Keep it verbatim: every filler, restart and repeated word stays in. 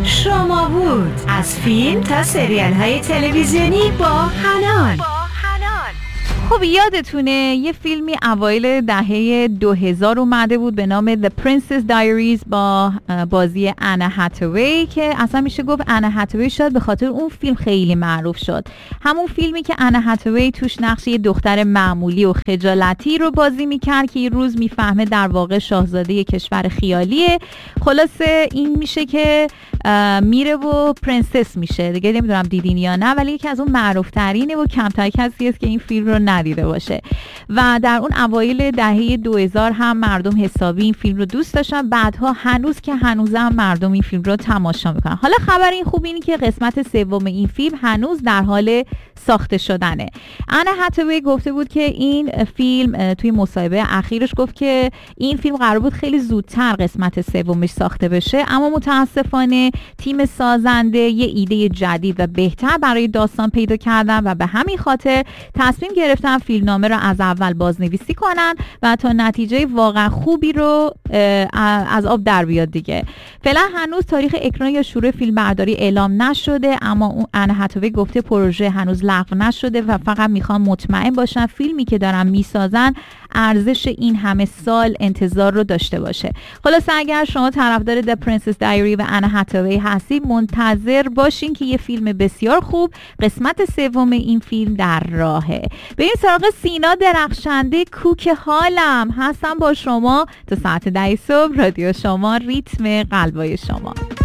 شما بود. از فیلم تا سریال های تلویزیونی با حنان. خب یادتونه یه فیلمی اوایل دهه دو هزار اومده بود به نام The Princess Diaries با بازی انا هاتوی که اصلا میشه گفت انا هاتوی شد به خاطر اون فیلم خیلی معروف شد. همون فیلمی که انا هاتوی توش نقش یه دختر معمولی و خجالتی رو بازی میکرد که یه روز میفهمه در واقع شاهزاده یه کشور خیالیه. خلاصه این میشه که میره و پرنسس میشه. دیگه نمیدونم دیدین یا نه، ولی یکی از اون معروف ترینه و کمتر کسی است که این فیلم رو ندیده باشه. و در اون اوایل دهه دو هزار هم مردم حسابی این فیلم رو دوست داشتن. بعدها هنوز که هنوزم مردم این فیلم رو تماشا میکنن. حالا خبر این خوب اینه که قسمت سوم این فیلم هنوز در حال ساخته شدنه. انا هاتوی گفته بود که این فیلم توی مصاحبه اخیرش گفت که این فیلم قرار بود خیلی زودتر قسمت سومش ساخته بشه، اما متاسفانه تیم سازنده یه ایده جدید و بهتر برای داستان پیدا کردن و به همین خاطر تصمیم گرفتن فیلمنامه رو از اول بازنویسی کنن و تا نتیجه واقعا خوبی رو از آب در بیاد دیگه. فعلا هنوز تاریخ اکران یا شروع فیلم برداری اعلام نشده، اما اون انا هاتوی گفته پروژه هنوز لغو نشده و فقط میخوان مطمئن باشن فیلمی که دارن میسازن ارزش این همه سال انتظار رو داشته باشه. خلاص اگر شما طرفدار The Princess Diaries و انا هاتوی هستید منتظر باشین که یه فیلم بسیار خوب قسمت سوم این فیلم در راهه. به این سراغ سینا درخشنده کوک حالم هستم با شما تا ساعت ده صبح. رادیو شما، ریتم قلبای شما.